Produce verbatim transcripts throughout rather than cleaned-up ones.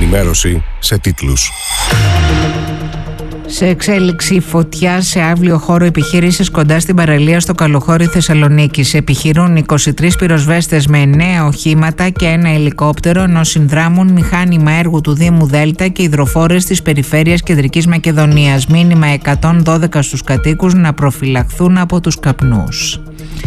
ενημέρωση σε τίτλους. Σε εξέλιξη φωτιά σε αύλιο χώρο επιχείρησης κοντά στην παραλία στο Καλοχώρι Θεσσαλονίκης. Επιχειρούν είκοσι τρεις πυροσβέστες με εννέα οχήματα και ένα ελικόπτερο, ενώ συνδράμουν μηχάνημα έργου του Δήμου Δέλτα και υδροφόρες της περιφέρειας Κεντρικής Μακεδονίας. Μήνυμα εκατόν δώδεκα στους κατοίκους να προφυλαχθούν από τους καπνούς.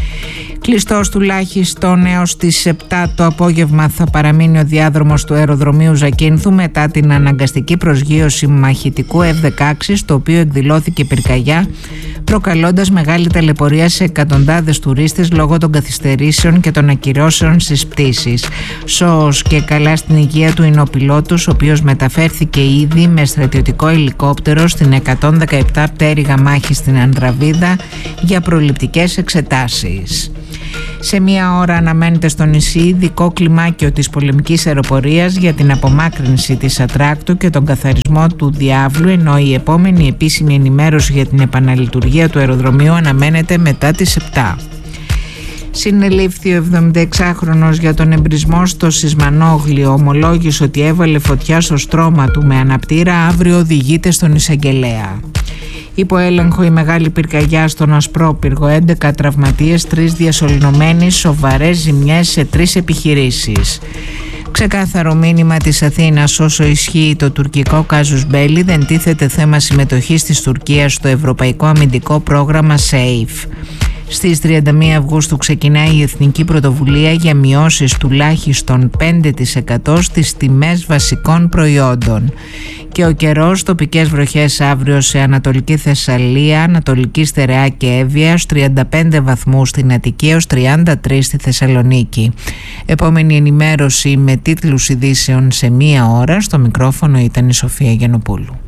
Κλειστός τουλάχιστον έως τις επτά το απόγευμα θα παραμείνει ο διάδρομος του αεροδρομίου Ζακίνθου μετά την αναγκαστική προσγείωση μαχητικού εφ δεκαέξι, στο οποίο εκδηλώθηκε πυρκαγιά, προκαλώντας μεγάλη ταλαιπωρία σε εκατοντάδες τουρίστες λόγω των καθυστερήσεων και των ακυρώσεων στις πτήσεις. Σώος και καλά στην υγεία του είναι ο πιλότος, ο οποίος μεταφέρθηκε ήδη με στρατιωτικό ελικόπτερο στην εκατόν δεκαεπτά πτέρυγα μάχη στην Ανδραβίδα για προληπτικές εξετάσεις. Σε μία ώρα αναμένεται στο νησί ειδικό κλιμάκιο της πολεμικής αεροπορίας για την απομάκρυνση της ατράκτου και τον καθαρισμό του διάβλου, ενώ η επόμενη επίσημη ενημέρωση για την επαναλειτουργία του αεροδρομίου αναμένεται μετά τις επτά. Συνελήφθη ο εβδομηνταεξάχρονος για τον εμπρισμό στο Σισμανόγλιο. Ομολόγησε ότι έβαλε φωτιά στο στρώμα του με αναπτήρα. Αύριο οδηγείται στον εισαγγελέα. Υπό έλεγχο η μεγάλη πυρκαγιά στον Ασπρόπυργο, έντεκα τραυματίες, τρεις διασωληνωμένοι, σοβαρές ζημιές σε τρεις επιχειρήσεις. Ξεκάθαρο μήνυμα της Αθήνας: όσο ισχύει το τουρκικό κάζους μπέλι, δεν τίθεται θέμα συμμετοχής της Τουρκίας στο ευρωπαϊκό αμυντικό πρόγραμμα SAFE. Στις τριάντα μία Αυγούστου ξεκινάει η Εθνική Πρωτοβουλία για μειώσεις τουλάχιστον πέντε τοις εκατό στις τιμές βασικών προϊόντων. Και ο καιρός, τοπικές βροχές αύριο σε Ανατολική Θεσσαλία, Ανατολική Στερεά και Εύβοια, τριάντα πέντε βαθμούς στην Αττική έως τριάντα τρεις στη Θεσσαλονίκη. Επόμενη ενημέρωση με τίτλους ειδήσεων σε μία ώρα. Στο μικρόφωνο ήταν η Σοφία Γιαννοπούλου.